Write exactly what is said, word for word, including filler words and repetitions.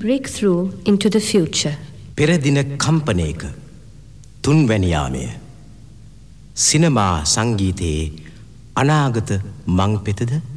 break through into the future. පෙරදින කම්පනයක තුන්වැනි යාමය. සිනමා සංගීතයේ අනාගත මං පෙතද